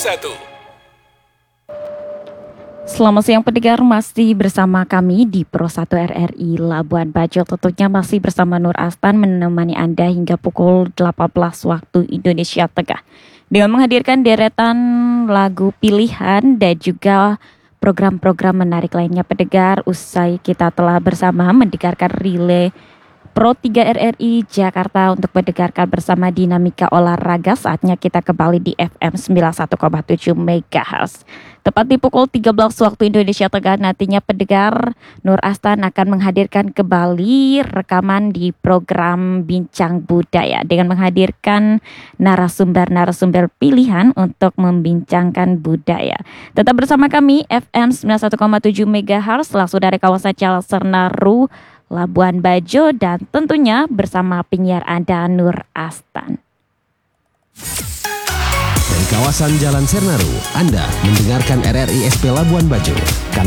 Selamat siang pendengar, masih bersama kami di Pro 1 RRI Labuan Bajo. Tentunya masih bersama Nur Astan menemani Anda hingga pukul 18 waktu Indonesia Tengah. Dengan menghadirkan deretan lagu pilihan dan juga program-program menarik lainnya pendengar. Usai kita telah bersama mendengarkan relay Pro 3 RRI Jakarta untuk mendengarkan bersama dinamika olahraga, saatnya kita kembali di FM 91,7 MHz. Tepat di pukul 13 waktu Indonesia Tengah nantinya pendengar, Nur Astan akan menghadirkan kembali rekaman di program Bincang Budaya dengan menghadirkan narasumber-narasumber pilihan untuk membincangkan budaya. Tetap bersama kami FM 91,7 MHz langsung dari kawasan Jalan Senaru, Labuan Bajo, dan tentunya bersama penyiar Anda Nur Astan. Dari kawasan Jalan Sernaru, Anda mendengarkan RRI SP Labuan Bajo, karena